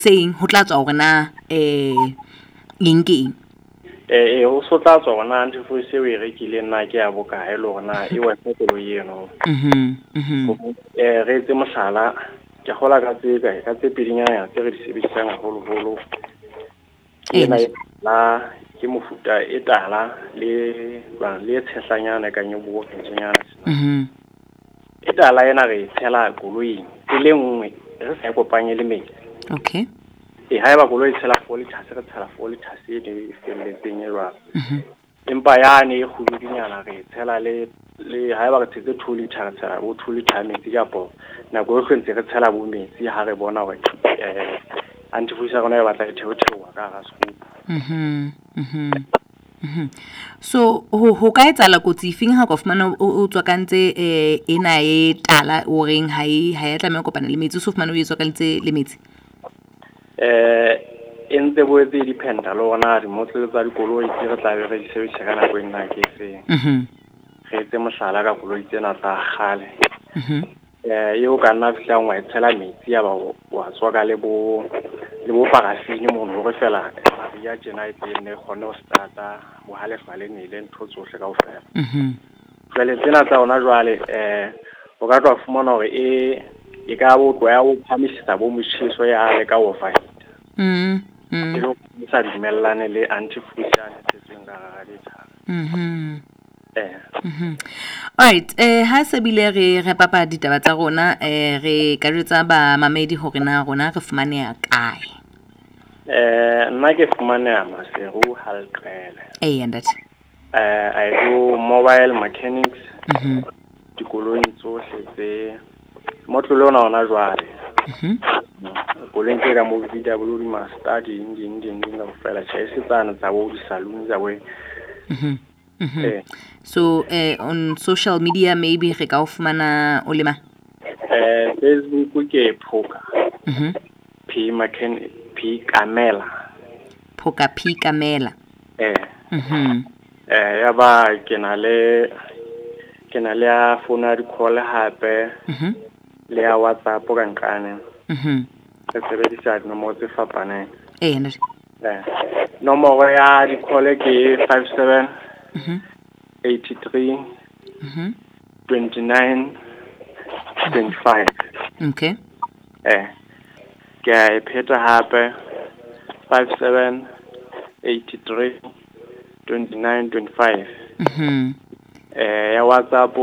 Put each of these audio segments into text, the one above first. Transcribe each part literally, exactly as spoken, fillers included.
saying ho tla tswa hore na eh eng ke eng eh o so tla tswa bona antifreeze e rekile nna ke ya bokae le hona e wa tlo yeno mhm mhm eh re tse mohlala ke gola ka tse ka ka tse pedinyana tse re di sebedisang holo holo ena la ke mofuta e tala le ba le tshehlanyana ka nyobo ke tsenyana mhm e tala ena re tshela koloi e le nngwe re sa kopanye le metsi okay e ha ba koloi tshela four liters re tshela four liters e di felletseng e jwa mhm empa yane e khududinyana re tshela le le ha ba re tshetse two liters tshela bo two liters metsi kapo na go go ntse re tshela bo metsi ha re bona hore eh antifreeze rona e batla e theo theo ka ga scoop mhm mhm mhm so ho ho ka etsala kotsi fing ha go fumana o tswa kantse eh ena e tala o reng ha e ha ya tlameha kopana le metsi so fumana o etswa kantse le metsi eh entse bo tse dependa le ona di motlele tsa dikoloi ke re tla be re di sebedisa ka nako e nna ke se mhm re tse mohlala ka koloi tsena tsa gale mhm eh yo ka nna fihlang wa tshela metsi ya ba wa tswa ka le bo le bo parafini mo no re fela ya tjena e tsene gone o starta bo hale fale ne le ntho tsohle ka ofela mhm jwale tsena tsa ona jwale eh o ka twa fumana hore e e ka bo twa o phamisisa bo motjheso ya le ka ofa mhm mhm e lo sa dimellane le antifreeze ya tsetseng ka ga ditha mhm eh mhm alright eh ha se bile re re papa ditaba tsa rona eh re ka jwetsa ba mamedi hore na rona re fumane kae eh nna ke fumane Maseru Halqele eh and that eh I do mobile mechanics mhm dikoloi tsohle tse motlolo ona ona jwale mhm koloi ke ka mo V W di master di ding ding ding go fela tshai setsana tsa bo di saloon tsa bo mhm mhm so eh on social media maybe re ka o fumana o lema eh Facebook ke Phoka mhm P mechanic P Kamela Phoka P Kamela eh mhm eh ya ba ke na le ke na le a phone di call hape mhm le ya WhatsApp ka nkane mhm re sebedisa nomoro tse fapaneng eh and eh nomoro ya di call ke five seven mhm eighty-three mhm twenty-nine twenty-five okay eh ke a pheta hape five seven eighty-three twenty-nine twenty-five mhm eh ya WhatsApp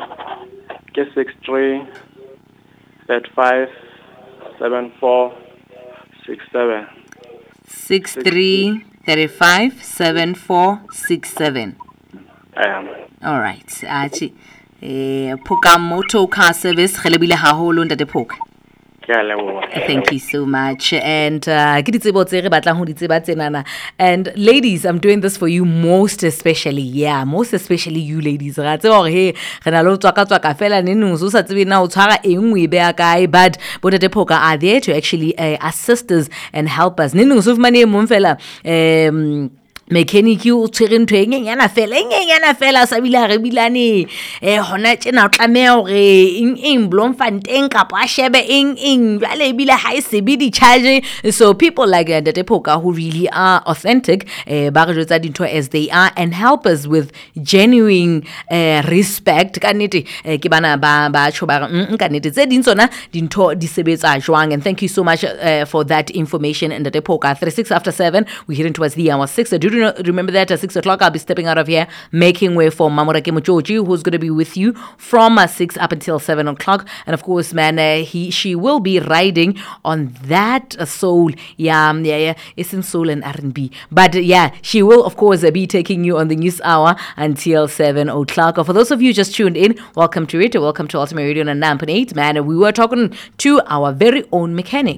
ke six three thirty-five seventy-four sixty-seven six three thirty-five seventy-four sixty-seven um all right achi eh Phoka Motor Car Service re lebile haholo ntate Phoka thank you so much and uh ke ditsebo tse re batlang ho ditseba tsenana and ladies I'm doing this for you most especially yeah most especially you ladies ra tse hore he re na lo tswaka tswaka fela neng so sa tsebe na o tshwara eng e be ya kae but bontate Phoka are there to actually uh, assist us and help us neng so fumane mo fela um mechanic o tshwere ntho e nyenyana fela e nyenyana fela sa bila re bilane eh hona tsena o tlameha hore eng eng Bloemfontein kapa a shebe eng eng jale bila ha se be di charge so people like uh, Ntate Phoka who really are authentic eh ba re jwetsa dintho as they are and help us with genuine uh, respect ka nete eh, ke bana ba ba tsho ba mm ka nete tse ding tsona dintho di sebetsa jwang and thank you so much uh, for that information and Ntate Phoka thirty-six after seven we're heading towards the hour six. Do you remember that at six o'clock I'll be stepping out of here making way for Mamorake Mojoji who's going to be with you from uh, six up until seven o'clock and of course man uh, he she will be riding on that uh, soul yeah yeah yeah it's in soul and R and B but uh, yeah she will of course uh, be taking you on the news hour until seven o'clock. For those of you just tuned in, welcome to it, welcome to Ultimate Radio on nine point eight man. We were talking to our very own mechanic.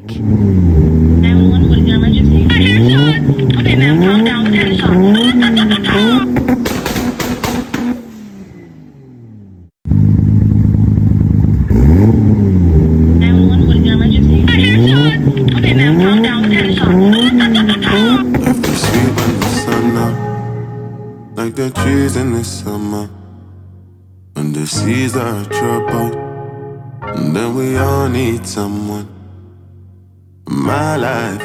Okay, ma'am, calm down. Had a shot. Okay, ma'am, calm down. Had a shot. Left to sleep when the sun up, like the trees in the summer. When the seas are troubled, and then we all need someone. my life.